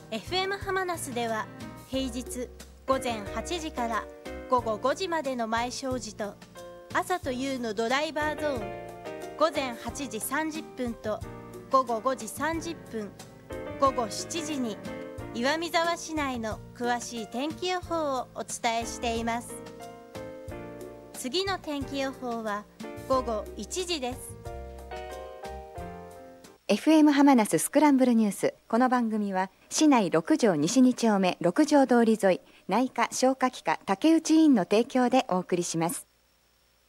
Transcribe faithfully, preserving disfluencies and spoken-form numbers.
エフエム ハマナスでは平日ごぜんはちじからごごごじまでの前正時と、朝と夕のドライバーゾーンごぜんはちじさんじゅっぷんとごごごじさんじゅっぷん、ごごしちじに岩見沢市内の詳しい天気予報をお伝えしています。次の天気予報はごごいちじです。 エフエム ハマナススクランブルニュース。この番組は市内ろく条西に丁目ろく条通り沿い内科消化器科竹内医院の提供でお送りします。